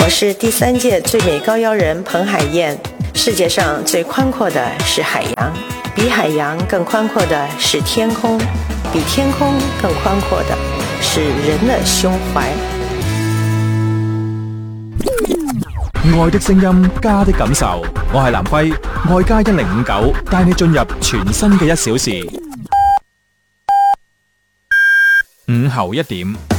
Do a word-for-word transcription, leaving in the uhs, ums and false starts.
我是第三届最美高腰人彭海燕。世界上最宽阔的是海洋，比海洋更宽闊的是天空，比天空更寬闊的是人的胸懷。 愛的聲音，家的感受。我係南輝，愛家一零五九，帶你進入全新嘅一小時。午後一點。